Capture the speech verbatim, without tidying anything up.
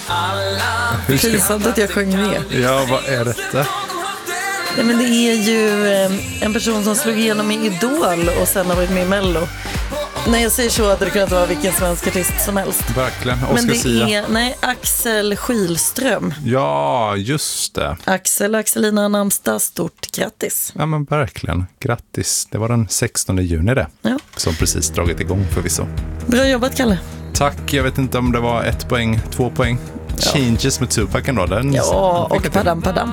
Pinsamt att jag sjöng med. Ja, vad är detta? Nej, men det är ju eh, en person som slog igenom i Idol och sen har varit med i Mello. När jag säger så hade det kunnat vara vilken svensk artist som helst. Verkligen, Oscar Men det Sia. är, nej, Axel Skilström. Ja, just det. Axel och Axelina namnsdag, stort grattis. Ja, men verkligen. Grattis. Det var den sextonde juni det. Ja. Som precis dragit igång förvisso. Bra jobbat, Kalle. Tack, jag vet inte om det var ett poäng, två poäng. Ja. Changes med Tupac ändå. Den ja, och padam padam padam.